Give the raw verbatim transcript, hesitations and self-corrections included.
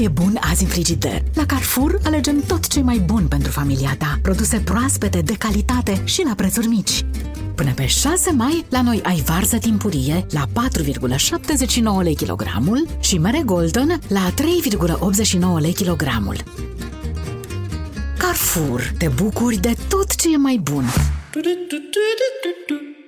mai e bun azi în frigider? La Carrefour alegem tot ce e mai bun pentru familia ta. Produse proaspete, de calitate și la prețuri mici. Până pe șase mai, la noi ai varză timpurie la patru virgulă șaptezeci și nouă lei kilogramul și mere Golden la trei virgulă optzeci și nouă lei kilogramul. Carrefour, te bucuri de tot ce e mai bun.